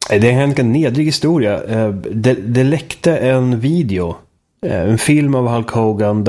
Det är en ganska nedrig historia. Det läckte en video, en film av Hulk Hogan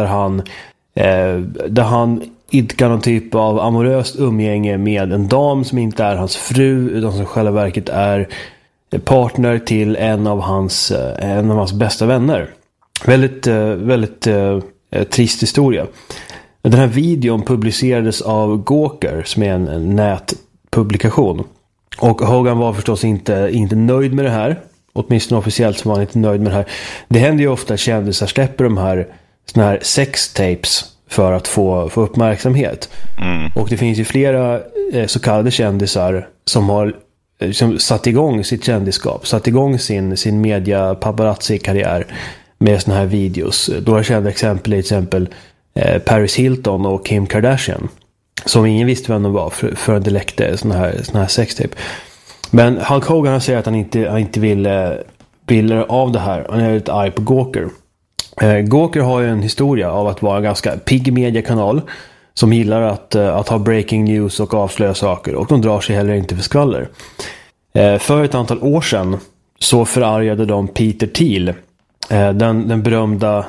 där han idkar någon typ av amoröst umgänge med en dam som inte är hans fru utan som själva verket är partner till en av hans bästa vänner. Väldigt trist historia. Den här videon publicerades av Gawker som är en nätpublikation. Och Hogan var förstås inte nöjd med det här. Åtminstone officiellt så var han inte nöjd med det här. Det händer ju ofta att kändisar släpper såna här sextapes för att få uppmärksamhet. Och det finns ju flera så kallade kändisar som satt igång sitt kändisskap, satt igång sin media paparazzi-karriär med såna här videos. Då har kända exempel Paris Hilton och Kim Kardashian, som ingen visste vem de var förrän det läckte såna här sextape. Men Hulk Hogan säger att han inte vill av det här. Han är lite arg på Gawker. Gawker har ju en historia av att vara en ganska pigg mediekanal som gillar att ha breaking news och avslöja saker, och de drar sig heller inte för skvaller. För ett antal år sedan så förargade de Peter Thiel, den berömda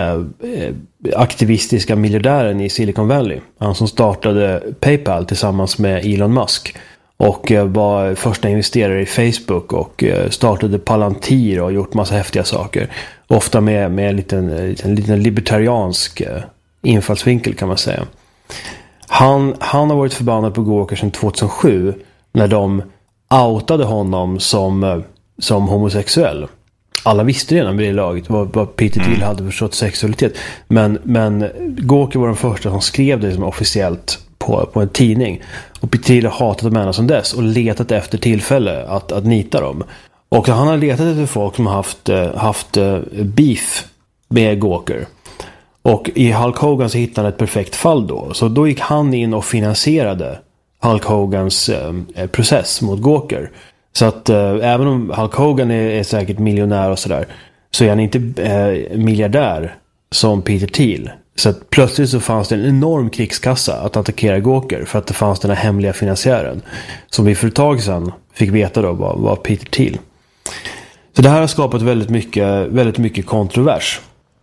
aktivistiska miljardären i Silicon Valley. Han som startade PayPal tillsammans med Elon Musk och var första investerare i Facebook och startade Palantir och gjort massa häftiga saker. Ofta med en liten libertariansk infallsvinkel kan man säga. Han har varit förbannad på Gawker sedan 2007 när de outade honom som homosexuell. Alla visste redan vid det laget vad Peter Thiel hade förstått sexualitet. Men Gawker var den första som skrev det som officiellt på en tidning. Och Peter Thiel har hatat dem ända sedan dess och letat efter tillfälle att nita dem. Och han har letat efter folk som har haft beef med Gawker. Och i Hulk Hogan så hittade han ett perfekt fall då. Så då gick han in och finansierade Hulk Hogans process mot Gawker. Så att även om Hulk Hogan är säkert miljonär och sådär, så är han inte miljardär som Peter Thiel. Så att plötsligt så fanns det en enorm krigskassa att attackera Gawker för att det fanns den här hemliga finansiären som vi för ett tag sedan fick veta då var Peter Thiel. Så det här har skapat väldigt mycket kontrovers.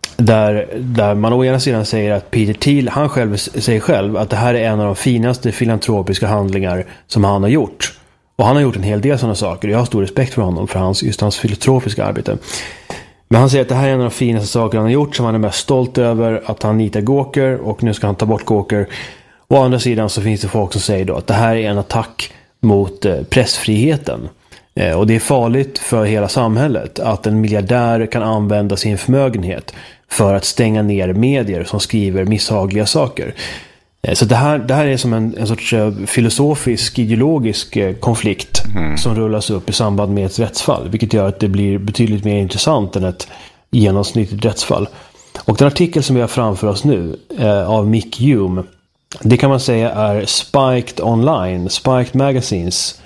Där man å ena sidan säger att Peter Thiel, han säger själv att det här är en av de finaste filantropiska handlingar som han har gjort. Och han har gjort en hel del sådana saker. Jag har stor respekt för honom för hans filantropiska arbete. Men han säger att det här är en av de finaste saker han har gjort, som han är mest stolt över, att han nitar Gawker och nu ska han ta bort Gawker. Å andra sidan så finns det folk som säger då att det här är en attack mot pressfriheten. Och det är farligt för hela samhället att en miljardär kan använda sin förmögenhet för att stänga ner medier som skriver misshagliga saker. Så det här är som en sorts filosofisk, ideologisk konflikt som rullas upp i samband med ett rättsfall, vilket gör att det blir betydligt mer intressant än ett genomsnittligt rättsfall. Och den artikel som vi har framför oss nu av Mick Hume, det kan man säga är Spiked Online, Spiked Magazines,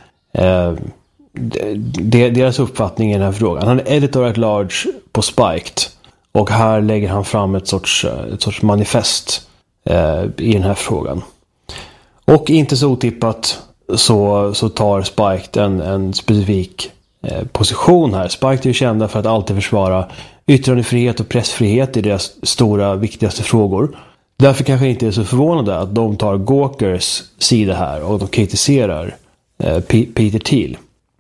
deras uppfattning i den här frågan. Han är editor at large på Spiked, och här lägger han fram ett sorts manifest i den här frågan. Och inte så otippat så tar Spiked en specifik position här. Spiked är ju kända för att alltid försvara yttrandefrihet och pressfrihet i deras stora, viktigaste frågor. Därför kanske inte är så förvånande att de tar Gawkers sida här och de kritiserar Peter Thiel.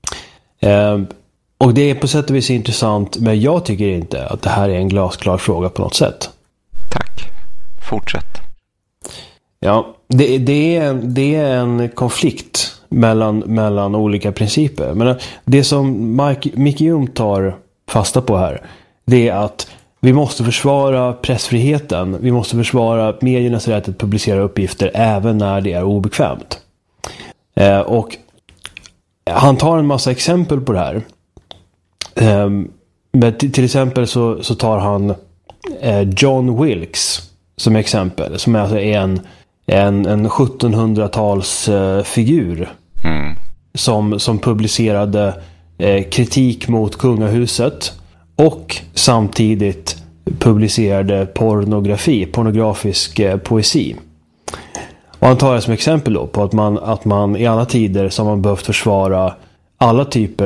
Och det är på sätt och vis intressant, men jag tycker inte att det här är en glasklar fråga på något sätt. Tack. Fortsätt. Ja, det är en konflikt mellan olika principer. Men det som Mick Hume tar fasta på här, det är att vi måste försvara pressfriheten. Vi måste försvara mediernas rätt att publicera uppgifter även när det är obekvämt. Och han tar en massa exempel på det här. Men till exempel så tar han John Wilkes som exempel, som alltså är en 1700-tals figur som publicerade kritik mot kungahuset och samtidigt publicerade pornografisk poesi. Och han tar det som exempel då på att man i alla tider så har man behövt försvara alla typer